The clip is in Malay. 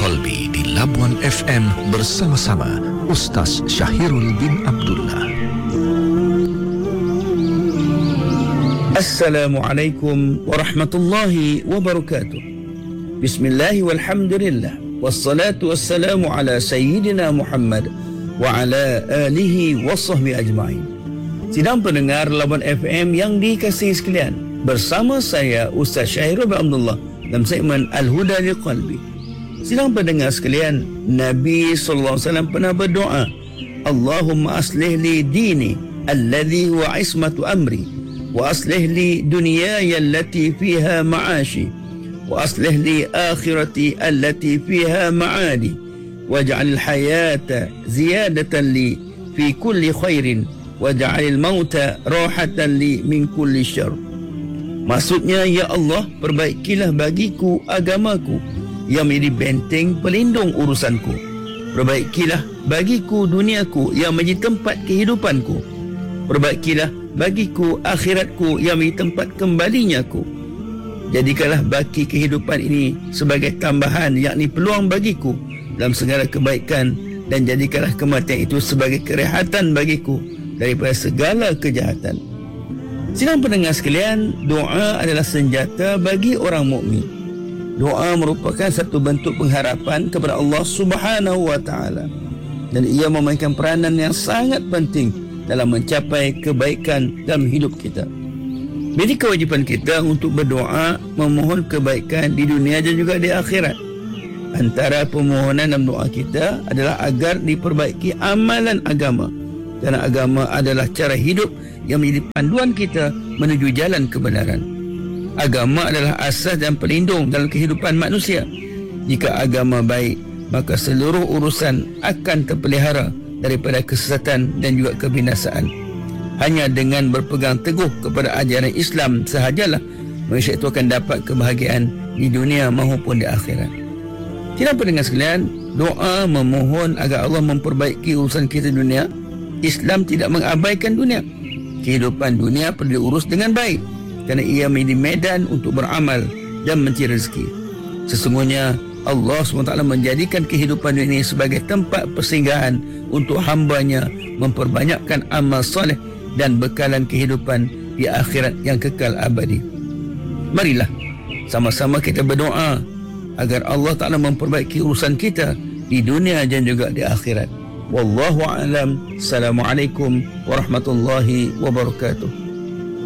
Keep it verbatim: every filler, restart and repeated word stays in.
Qalbi di Labuan F M bersama-sama Ustaz Syahirul bin Abdullah. Assalamualaikum warahmatullahi wabarakatuh. Bismillah walhamdulillah. Wassalatu wassalamu ala Sayyidina Muhammad wa ala alihi wa sahbihi ajma'in. Sidang pendengar Labuan F M yang dikasihi sekalian, bersama saya Ustaz Syahirul bin Abdullah dalam segmen Al-Huda li Qalbi. Sidang pendengar sekalian, Nabi sallallahu alaihi wasallam pernah berdoa, Allahumma aslih li dini alladhi huwa ismatu amri, wa aslih li dunyaya allati fiha ma'ashi, wa aslih li akhirati allati fiha ma'adi, waj'al al-hayata ziyadatan li fi kulli khairin, waj'al al-mauta rahatan li min kulli syarr. Maksudnya, ya Allah, perbaikilah bagiku agamaku yang menjadi benteng pelindung urusanku. Perbaikilah bagiku duniaku yang menjadi tempat kehidupanku. Perbaikilah bagiku akhiratku yang menjadi tempat kembalinya aku. Jadikanlah baki kehidupan ini sebagai tambahan, yakni peluang bagiku dalam segala kebaikan, dan jadikanlah kematian itu sebagai kerehatan bagiku daripada segala kejahatan. Sidang pendengar sekalian, doa adalah senjata bagi orang mukmin. Doa merupakan satu bentuk pengharapan kepada Allah Subhanahu wa taala, dan ia memainkan peranan yang sangat penting dalam mencapai kebaikan dalam hidup kita. Jadi kewajipan kita untuk berdoa memohon kebaikan di dunia dan juga di akhirat. Antara permohonan dan doa kita adalah agar diperbaiki amalan agama, kerana agama adalah cara hidup yang menjadi panduan kita menuju jalan kebenaran. Agama adalah asas dan pelindung dalam kehidupan manusia. Jika agama baik, maka seluruh urusan akan terpelihara daripada kesesatan dan juga kebinasaan. Hanya dengan berpegang teguh kepada ajaran Islam sahajalah manusia itu akan dapat kebahagiaan di dunia maupun di akhirat. Tidak pendengar sekalian, doa memohon agar Allah memperbaiki urusan kita dunia. Islam tidak mengabaikan dunia. Kehidupan dunia perlu diurus dengan baik, kerana ia menjadi medan untuk beramal dan mencari rezeki. Sesungguhnya Allah subhanahu wa taala menjadikan kehidupan dunia ini sebagai tempat persinggahan untuk hambanya memperbanyakkan amal soleh dan bekalan kehidupan di akhirat yang kekal abadi. Marilah sama-sama kita berdoa agar Allah Ta'ala memperbaiki urusan kita di dunia dan juga di akhirat. Wallahu a'lam. Assalamualaikum warahmatullahi wabarakatuh.